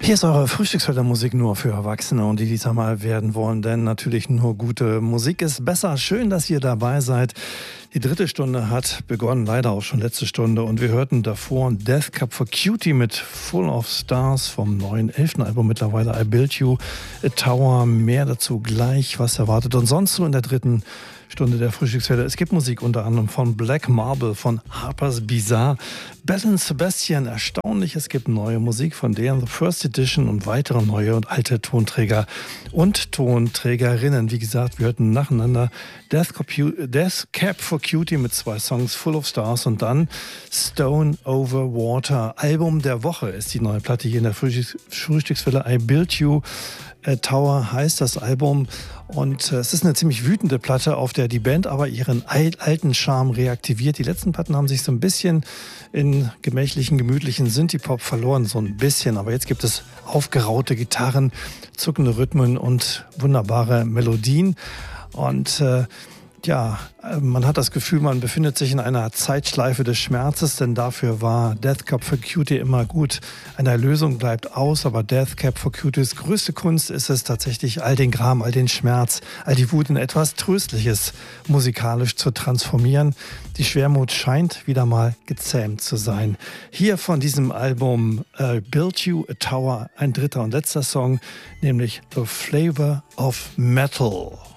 Hier ist eure Frühstücksfördermusik nur für Erwachsene und die dieser mal werden wollen, denn natürlich nur gute Musik ist besser. Schön, dass ihr dabei seid. Die dritte Stunde hat begonnen, leider auch schon letzte Stunde, und wir hörten davor Death Cab for Cutie mit Full of Stars vom neuen 11. Album mittlerweile, I Built You a Tower. Mehr dazu gleich, was erwartet uns sonst so in der dritten Stunde der Frühstücksfeder. Es gibt Musik unter anderem von Black Marble, von Harper's Bizarre, Belle and Sebastian, erstaunlich. Es gibt neue Musik von deren The First Edition und weitere neue und alte Tonträger und Tonträgerinnen. Wie gesagt, wir hörten nacheinander Death Cab for Cutie mit 2 Songs, Full of Stars, und dann Stone Over Water. Album der Woche ist die neue Platte hier in der Frühstücksfeder. I Built You a Tower heißt das Album. Und es ist eine ziemlich wütende Platte, auf der die Band aber ihren alten Charme reaktiviert. Die letzten Platten haben sich so ein bisschen in gemächlichen, gemütlichen Synthie-Pop verloren, so ein bisschen. Aber jetzt gibt es aufgeraute Gitarren, zuckende Rhythmen und wunderbare Melodien. Und man hat das Gefühl, man befindet sich in einer Zeitschleife des Schmerzes, denn dafür war Death Cab for Cutie immer gut. Eine Erlösung bleibt aus, aber Death Cab for Cuties größte Kunst ist es tatsächlich, all den Gram, all den Schmerz, all die Wut in etwas Tröstliches musikalisch zu transformieren. Die Schwermut scheint wieder mal gezähmt zu sein. Hier von diesem Album Built You a Tower, ein dritter und letzter Song, nämlich The Flavor of Metal.